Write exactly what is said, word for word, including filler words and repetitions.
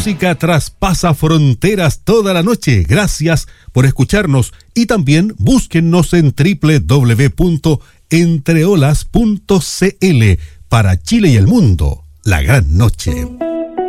música traspasa fronteras toda la noche. Gracias por escucharnos y también búsquennos en doble u doble u doble u punto entreolas punto c l para Chile y el mundo. La gran noche.